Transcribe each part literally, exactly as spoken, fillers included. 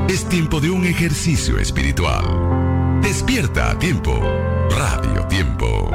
Es tiempo de un ejercicio espiritual. Despierta a tiempo. Radio Tiempo.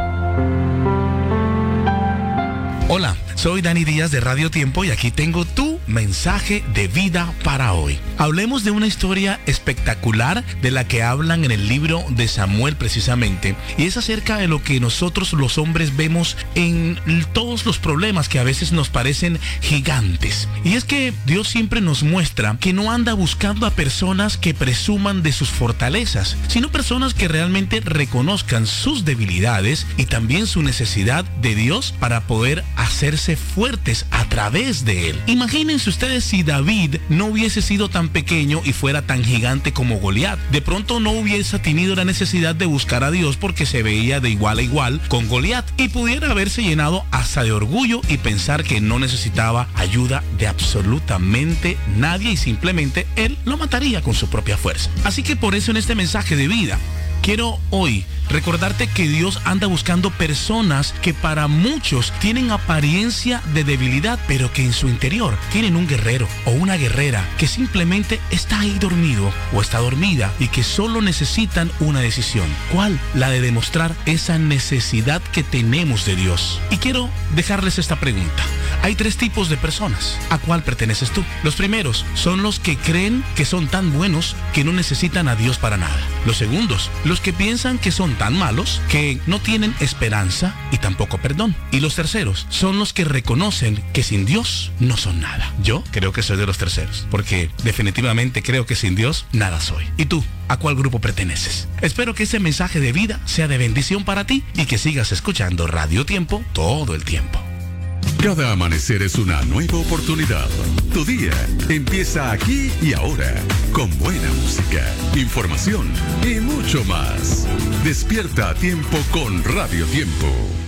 Hola, soy Dani Díaz de Radio Tiempo y aquí tengo tu mensaje de vida para hoy. Hablemos de una historia espectacular de la que hablan en el libro de Samuel precisamente, y es acerca de lo que nosotros los hombres vemos en todos los problemas que a veces nos parecen gigantes. Y es que Dios siempre nos muestra que no anda buscando a personas que presuman de sus fortalezas, sino personas que realmente reconozcan sus debilidades y también su necesidad de Dios para poder hacerse fuertes a través de él. Imagínense ustedes si David no hubiese sido tan pequeño y fuera tan gigante como Goliat. De pronto no hubiese tenido la necesidad de buscar a Dios porque se veía de igual a igual con Goliat y pudiera haberse llenado hasta de orgullo y pensar que no necesitaba ayuda de absolutamente nadie y simplemente él lo mataría con su propia fuerza. Así que por eso en este mensaje de vida quiero hoy recordarte que Dios anda buscando personas que para muchos tienen apariencia de debilidad, pero que en su interior tienen un guerrero o una guerrera que simplemente está ahí dormido o está dormida y que solo necesitan una decisión. ¿Cuál? La de demostrar esa necesidad que tenemos de Dios. Y quiero dejarles esta pregunta. Hay tres tipos de personas. ¿A cuál perteneces tú? Los primeros son los que creen que son tan buenos que no necesitan a Dios para nada. Los segundos, los que piensan que son tan malos que no tienen esperanza y tampoco perdón. Y los terceros son los que reconocen que sin Dios no son nada. Yo creo que soy de los terceros, porque definitivamente creo que sin Dios nada soy. ¿Y tú? ¿A cuál grupo perteneces? Espero que ese mensaje de vida sea de bendición para ti y que sigas escuchando Radio Tiempo todo el tiempo. Cada amanecer es una nueva oportunidad. Tu día empieza aquí y ahora, con buena música, información y mucho más. Despierta a tiempo con Radio Tiempo.